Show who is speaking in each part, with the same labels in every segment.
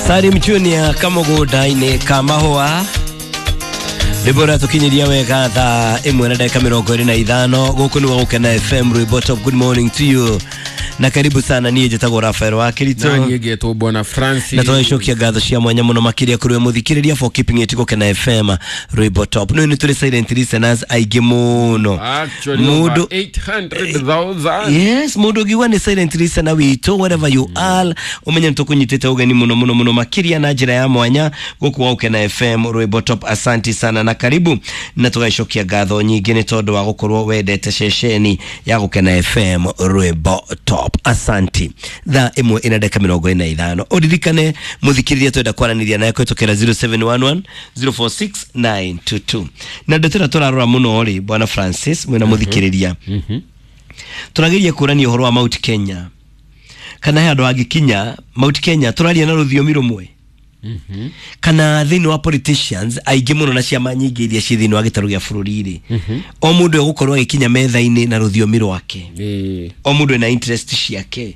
Speaker 1: Sari mchunia kamogoda ine kamahua Libora tukinyiria wega tha imwe na dakika 25 guku ni wagukena FM Rwimbo Top. Good morning to you na karibu sana. Niye jetagwo Rafael wa Kirito
Speaker 2: na niye getwo Bwana Francis
Speaker 1: na twacokia gatho cia mwanya muno makiria kuri muthikiriria for keeping it gukena FM Rwimbo Top. No ni tuli silent listeners aige muno,
Speaker 2: actually over 800,000.
Speaker 1: Yes, mudo giwa ni silent listener wito wherever you are. Umenya ntukunyitete ugeni muno makiria na njira ya mwanya guku wagukena FM Rwimbo Top. Asante sana na karibu na tugacokia gatho nyingi ni tondu wa gukorwo wendete ceceni ya gukena FM Rwimbo Top. Asante. Tha imwe ina dakika 25 odirikane muthikiriria twenda kwaraniria naye kwetokera 0711 046922 na ndetera turarora muno ori Bwana Francis mwena muthikiriria turageria kurania uhoro wa Mount Kenya kana handu agikinya Mount Kenya turaria na ruthiomi rumwe kana thini wa politicians aige muno na ciama nyingi iria ci thini wa gitaru gia bururi o mundu egukorwo agikinya metha-ini na ruthiomi rwake o mundu ena interest ciake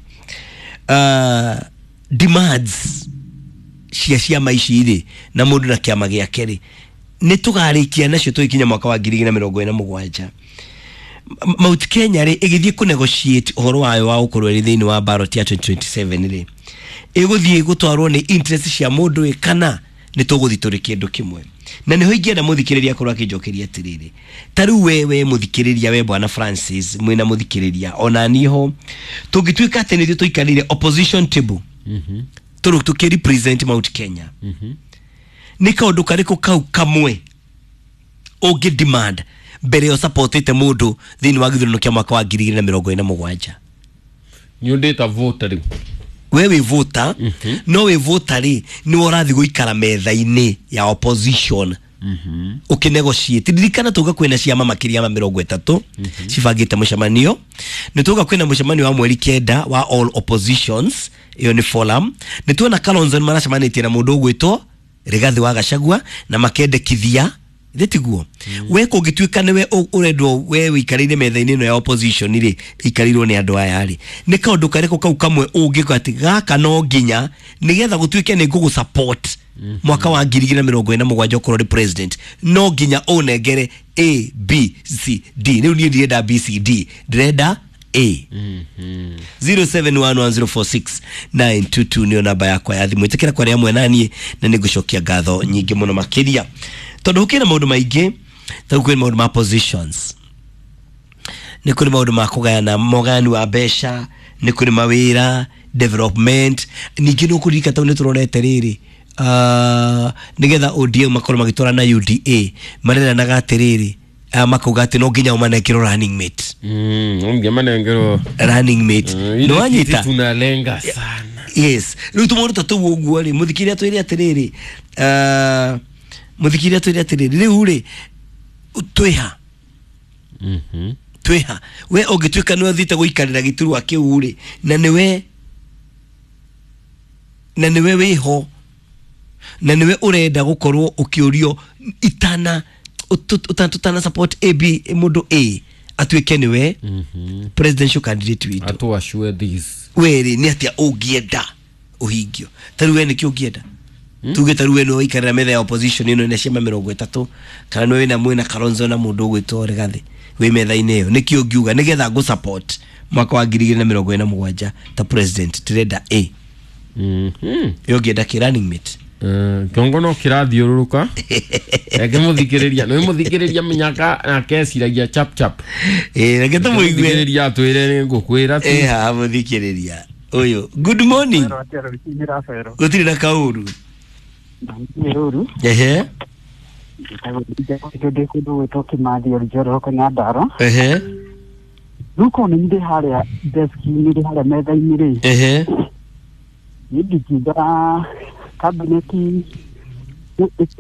Speaker 1: demands cia ciama ici ri na mundu na kiama giake ri ni tugarikia nacio tuikinya mwaka wa 2047 Mount Kenya ri igithie ku negotiate uhoro wayo wa ukorwo ri thini wa ballot ya 2027 ri eguthie gutwarwo ni interest cia mundu kana ni tuguthi turi kindu kimwe na niho ingienda muthikiriria korwa kinjokeria atiriri taru wewe muthikiriria we Bwana Francis mwina muthikiriria ona niho tungituika ati nithio tuikarire opposition table turu tukirepresent Mount Kenya ni kaundu kariku kau kamwe ungi demand mbere yo supportite mundu thini wa githurano kia mwaka wa 2047
Speaker 2: new data voter
Speaker 1: wewe vota no we vota ri ni warathi guikara metha-ini ya opposition ukinegotiate dirikana tuga kwena ciama makiria ma 30 cibangite mucemanio ni tuga kwena mucemanio wa mweri kenda wa all oppositions iyo ni forum ni tuona Kalonzo maracemanite na mundu ugwitwo Rigathi wa Gachagua na makendekithia tiguo we kungituika niwe urendwo we wikarire metha-ini no ya opposition ri ikarirwo ni andu aya ri ni kaundu kariko kau kamwe ungiko ati gaka no nginya nigetha gutuike ni ngugu support mwaka wa 2047 ukorwo ri president no nginya unengere A B C D ni ni direnda B C D direnda A 0711046922 ni namba yakwa ya thimu itikira kwa ria mwenanie na nigucokia gatho nyingi muno makiria tondu ukira maundu maingi taukwe maundu ma positions ni kuri maundu ma kugayana mogani wa besha ni kuri mawira development ningi no kurika taune turorete riri nigetha ODM makorwo magitora na UDA marera na gatiriri makuga ati no nginya umanekiro running mate
Speaker 2: manengero
Speaker 1: running mate no anyita
Speaker 2: tunalenga sana
Speaker 1: yes riu tumundu tatu uguo ri muthikiria twiri atiriri muthikiria twiri atiriri riu ri twiha twiha we ungituika no thite guikarira giturwa kiu ri na niwe wiho na niwe urenda gukorwo ukiurio itana utana support AB mundu A atwike niwe presidential candidate witu
Speaker 2: atu assure this
Speaker 1: weri ni atia ungienda uhingio taru we ni ki ungienda tuge taru we no ikarira metha ya opposition ino ina ciama 30 kana no wina mwina Kalonzo na mundu gwitwo Rigathi we metha-ini iyo ni ki ungiuga nigetha go support mwaka wa 2047 ta president tirenda A yo ngienda ki running mate
Speaker 2: kiongo no kirathiururuka ege muthikiriria no muthikiriria menyaka na kesiragia chap
Speaker 1: reke tu muigwe
Speaker 2: atwire ngukwira tu
Speaker 1: ha muthikiriria uyu good morning gutiri na kauru
Speaker 3: nuko ni ndi haria desk ni ndi haria metha-ini ri ni ndi kiga kabineti